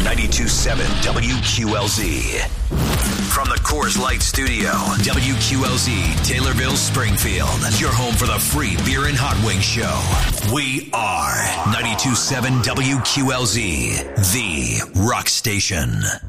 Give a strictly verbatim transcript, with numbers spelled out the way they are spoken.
ninety-two point seven W Q L Z. From the Coors Light Studio, W Q L Z, Taylorville, Springfield. Your home for the free beer and hot wing show. We are ninety-two point seven W Q L Z, the rock station.